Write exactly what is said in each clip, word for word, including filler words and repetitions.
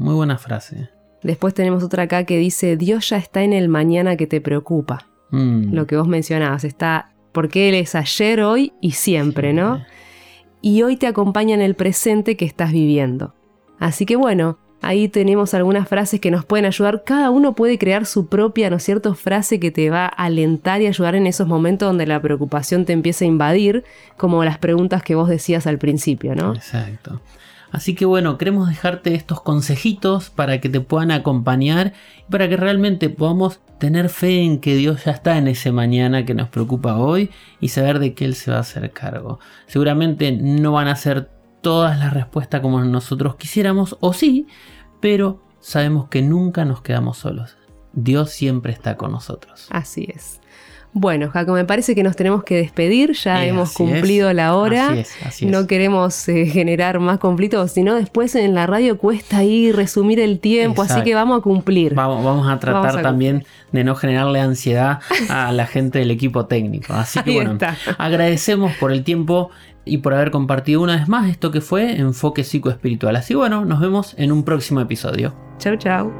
muy buena frase. Después tenemos otra acá que dice, Dios ya está en el mañana que te preocupa. Mm. Lo que vos mencionabas, está porque Él es ayer, hoy y siempre, siempre, ¿no? Y hoy te acompaña en el presente que estás viviendo. Así que bueno, ahí tenemos algunas frases que nos pueden ayudar. Cada uno puede crear su propia, ¿no es cierto?, frase que te va a alentar y ayudar en esos momentos donde la preocupación te empieza a invadir, como las preguntas que vos decías al principio, ¿no? Exacto. Así que bueno, queremos dejarte estos consejitos para que te puedan acompañar y para que realmente podamos tener fe en que Dios ya está en ese mañana que nos preocupa hoy y saber de que Él se va a hacer cargo. Seguramente no van a ser todas las respuestas como nosotros quisiéramos, o sí, pero sabemos que nunca nos quedamos solos. Dios siempre está con nosotros. Así es. Bueno, Jaco, me parece que nos tenemos que despedir, ya eh, hemos cumplido es. la hora, así es, así es. No queremos eh, generar más conflictos, sino después en la radio cuesta ahí resumir el tiempo, Exacto. Así que vamos a cumplir. Vamos, vamos a tratar vamos a también de no generarle ansiedad a la gente del equipo técnico, así que ahí bueno, está. Agradecemos por el tiempo y por haber compartido una vez más esto que fue Enfoque Psicoespiritual. Así bueno, nos vemos en un próximo episodio. Chau, chau.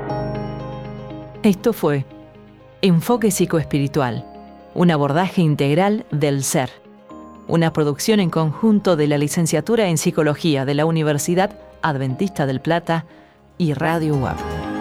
Esto fue Enfoque Psicoespiritual, un abordaje integral del ser. Una producción en conjunto de la Licenciatura en Psicología de la Universidad Adventista del Plata y Radio U A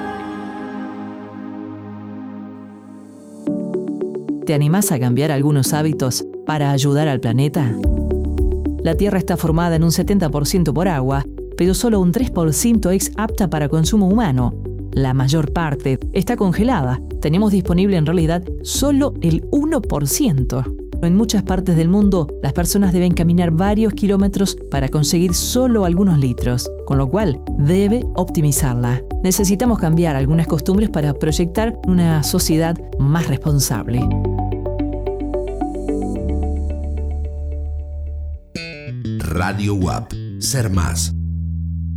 P. ¿Te animás a cambiar algunos hábitos para ayudar al planeta? La Tierra está formada en un setenta por ciento por agua, pero solo un tres por ciento es apta para consumo humano. La mayor parte está congelada. Tenemos disponible en realidad solo el uno por ciento. En muchas partes del mundo, las personas deben caminar varios kilómetros para conseguir solo algunos litros, con lo cual debe optimizarla. Necesitamos cambiar algunas costumbres para proyectar una sociedad más responsable. Radio U A P. Ser más.